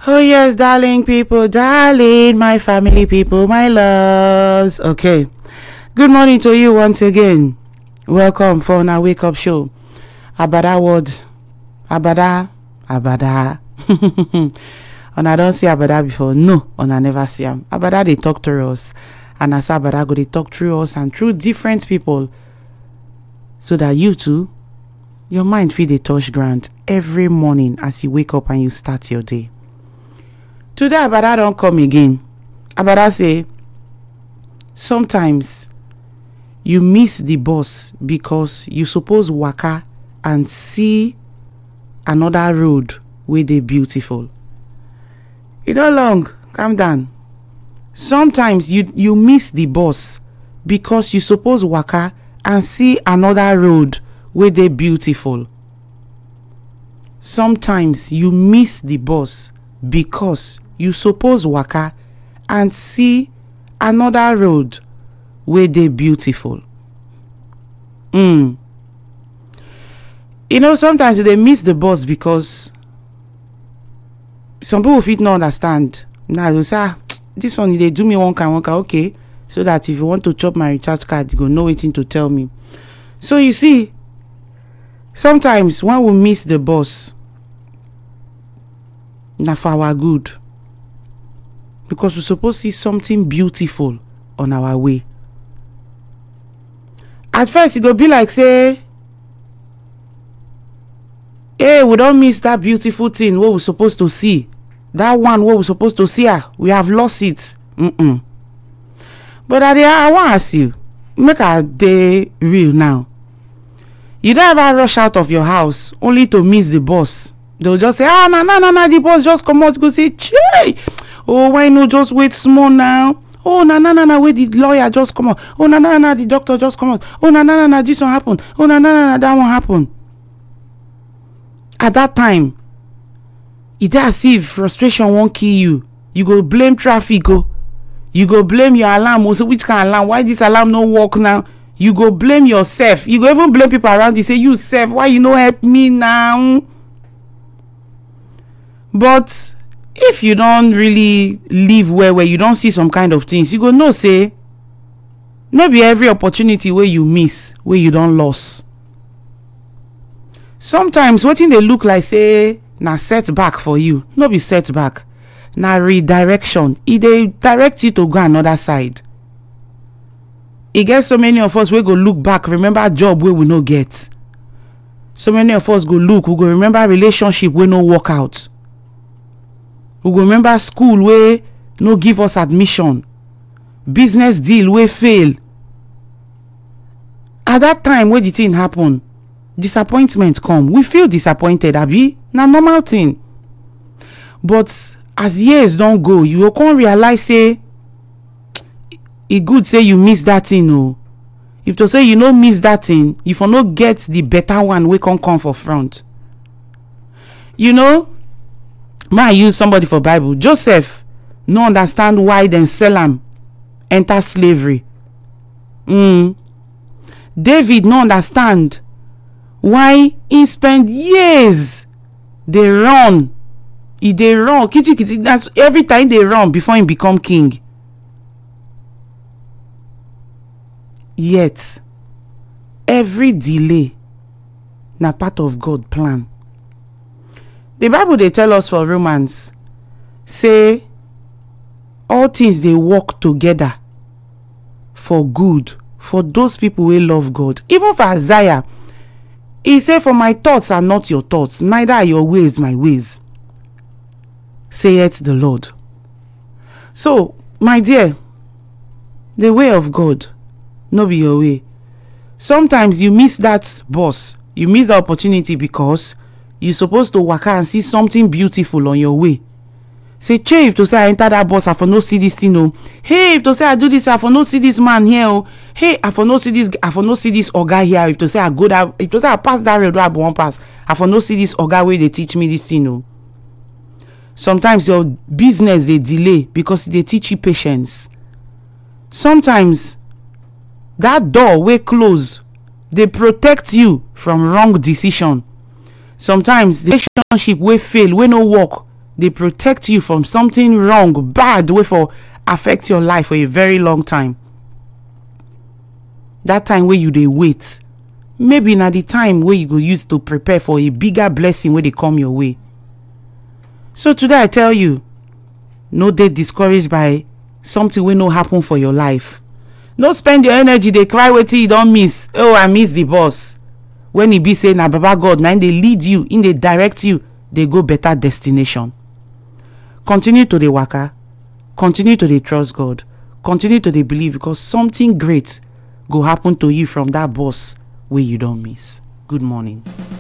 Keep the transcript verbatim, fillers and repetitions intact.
Oh yes, darling people, darling, my family people, my loves. Okay, good morning to you once again. Welcome for our wake up show. Abada words, abada, abada. And I don't see abada before. No, and I never see them. Abada they talk to us, and as abada go they talk through us and through different people, so that you too, your mind feel the touch ground every morning as you wake up and you start your day. Today abada don't come again. Abada say sometimes you miss the bus because you suppose waka and see another road where they beautiful. It don't long, calm down. Sometimes you you miss the bus because you suppose waka and see another road where they beautiful. Sometimes you miss the bus because you suppose waka and see another road where they beautiful. Mm. You know, sometimes they miss the bus because some people fit not understand. Now they say, ah, this one they do me one kind, one kind, okay. So that if you want to chop my recharge card, you go know waiting to tell me. So you see, sometimes when we miss the bus, na for our good. Because we're supposed to see something beautiful on our way. At first, it go be like, say, hey, we don't miss that beautiful thing what we're supposed to see. That one what we're supposed to see, ah, we have lost it. Mm-mm. But I, I want to ask you, make a day real now. You don't ever rush out of your house only to miss the bus. They'll just say, ah, no, no, no, no, the bus just come out. Go say, chey. Oh, why no just wait small now? Oh, no, no, no, no, wait, the lawyer just come out. Oh, no, no, no, no, the doctor just come out. Oh, no, no, no, no, this one happened. Oh, no, no, no, no, that one happened. At that time, it as if frustration won't kill you. You go blame traffic, go. You go blame your alarm. Also, which kind of alarm? Why this alarm no work now? You go blame yourself. You go even blame people around you. Say, you self, why you no help me now? But if you don't really live where where you don't see some kind of things, you go no say, no be every opportunity where you miss, where you don't lose. Sometimes what thing they look like say na setback for you, no be setback, na redirection. It they direct you to go another side. It gets so many of us we go look back, remember job where we no get. So many of us go look, we go remember relationship where no work out. We go remember school where no give us admission, business deal where fail. At that time where the thing happen, disappointment come. We feel disappointed, abi na normal thing. But as years don't go, you can't realize say it good say you miss that thing. Oh, if to say you no miss that thing, if you no get the better one, we can come for front. You know. May I use somebody for Bible? Joseph no understand why then sell him enter slavery. Mm. David no understand why he spend years they run. He they run. Kitty kitty. That's every time they run before he become king. Yet every delay na part of God plan. The Bible they tell us for Romans say all things they work together for good for those people who love God. Even for Isaiah, he say, for my thoughts are not your thoughts, neither are your ways my ways, saith the Lord. So, my dear, the way of God no be your way. Sometimes you miss that bus, you miss the opportunity because you're supposed to waka and see something beautiful on your way. Say, che, if to say I enter that bus, I for no see this thing. Oh, hey, if to say I do this, I for no see this man here. Oh, hey, I for no see this, I for no see this oga here. If to say I go that, if to say I pass that road, I won't pass. I for no see this oga where they teach me this thing. Oh, sometimes your business they delay because they teach you patience. Sometimes that door will close, they protect you from wrong decision. Sometimes the relationship will fail, will no work. dey protect you from something wrong, bad, wey for affect your life for a very long time. That time wey you dey wait, maybe na the time wey you go use to prepare for a bigger blessing wey dey come your way. So today I tell you, no dey discouraged by something wey no happen for your life. No spend your energy dey cry wetin you don miss. Oh, I miss the boss. When e be say na Baba God na im dey lead you, im dey direct you, dey go better destination. Continue to dey waka, continue to dey trust God, continue to dey believe, because something great go happen to you from that boss wey you don miss. Good morning.